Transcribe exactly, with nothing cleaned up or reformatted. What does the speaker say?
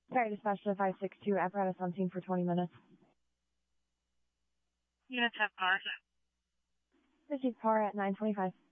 Sorry, dispatch to five six two, apparatus on scene for twenty minutes. Units have cars. Received power at nine twenty-five.